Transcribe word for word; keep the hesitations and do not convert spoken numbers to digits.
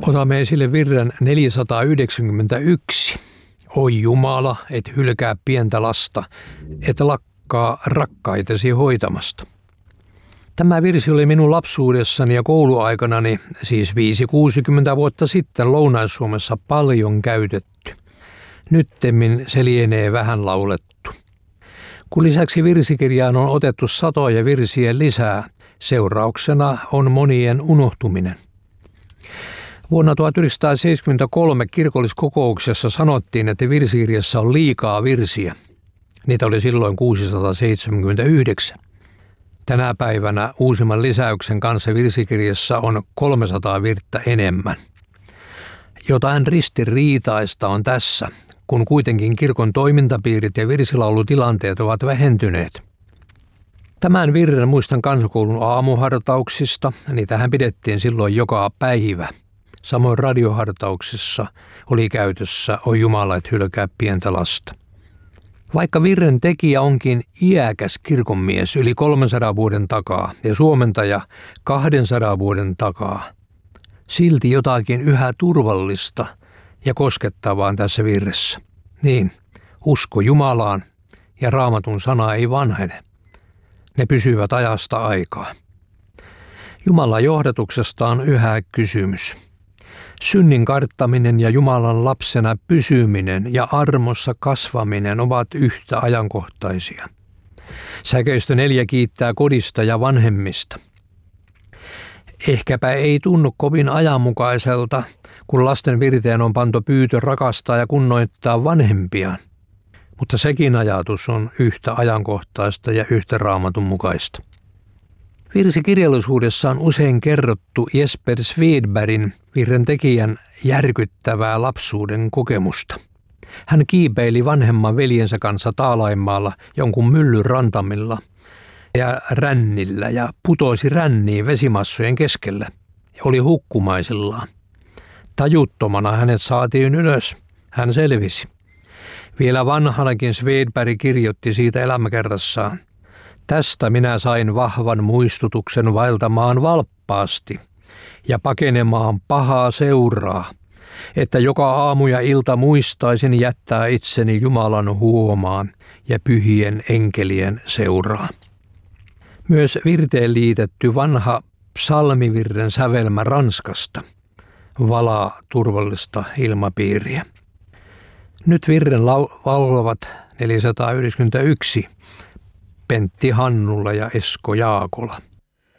Otamme esille virren neljäsataayhdeksänkymmentäyksi. Oi Jumala, et hylkää pientä lasta, et lakkaa rakkaitesi hoitamasta. Tämä virsi oli minun lapsuudessani ja kouluaikanani, siis viisi kuusikymmentä vuotta sitten Lounais-Suomessa paljon käytetty. Nyttemmin se lienee vähän laulettu. Kun lisäksi virsikirjaan on otettu satoja virsiä lisää, seurauksena on monien unohtuminen. Vuonna tuhatyhdeksänsataaseitsemänkymmentäkolme kirkolliskokouksessa sanottiin, että virsikirjassa on liikaa virsiä. Niitä oli silloin kuusisataaseitsemänkymmentäyhdeksän. Tänä päivänä uusimman lisäyksen kanssa virsikirjassa on kolmesataa virttä enemmän. Jotain ristiriitaista on tässä, kun kuitenkin kirkon toimintapiirit ja virsilaulutilanteet ovat vähentyneet. Tämän virren muistan kansakoulun aamuhartauksista, niitähän pidettiin silloin joka päivä. Samoin radiohartauksissa oli käytössä Oi Jumala, et hylkää pientä lasta. Vaikka virren tekijä onkin iäkäs kirkonmies yli kolmensadan vuoden takaa ja suomentaja kahdensadan vuoden takaa, silti jotakin yhä turvallista ja koskettavaa tässä virressä. Niin, usko Jumalaan ja Raamatun sana ei vanhene. Ne pysyvät ajasta aikaa. Jumalan johdatuksesta on yhä kysymys. Synnin karttaminen ja Jumalan lapsena pysyminen ja armossa kasvaminen ovat yhtä ajankohtaisia. Säkeistö neljä kiittää kodista ja vanhemmista. Ehkäpä ei tunnu kovin ajanmukaiselta, kun lasten virteen on pantu pyytö rakastaa ja kunnioittaa vanhempiaan. Mutta sekin ajatus on yhtä ajankohtaista ja yhtä Raamatun mukaista. Virsikirjallisuudessa on usein kerrottu Jesper Svedbergin, virren tekijän, järkyttävää lapsuuden kokemusta. Hän kiipeili vanhemman veljensä kanssa Taalainmaalla jonkun myllyn rantamilla ja rännillä ja putosi ränniin vesimassojen keskellä ja oli hukkumaisillaan. Tajuttomana hänet saatiin ylös. Hän selvisi. Vielä vanhanakin Svedberg kirjoitti siitä elämäkerrassaan. Tästä minä sain vahvan muistutuksen vaeltamaan valppaasti ja pakenemaan pahaa seuraa, että joka aamu ja ilta muistaisin jättää itseni Jumalan huomaan ja pyhien enkelien seuraan. Myös virteen liitetty vanha psalmivirren sävelmä Ranskasta valaa turvallista ilmapiiriä. Nyt virren laulavat neljäsataayhdeksänkymmentäyksi Pentti Hannula ja Esko Jaakola.